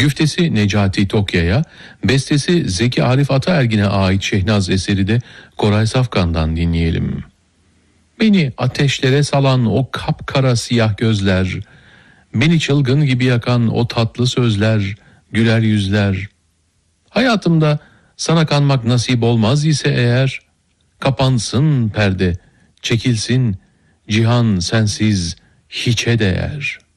Güftesi Necati Tokya'ya, bestesi Zeki Arif Ataergin'e ait Şehnaz eseri de Koray Safkan'dan dinleyelim. Beni ateşlere salan o kapkara siyah gözler, beni çılgın gibi yakan o tatlı sözler, güler yüzler. Hayatımda sana kanmak nasip olmaz ise eğer, kapansın perde, çekilsin, cihan sensiz hiçe değer.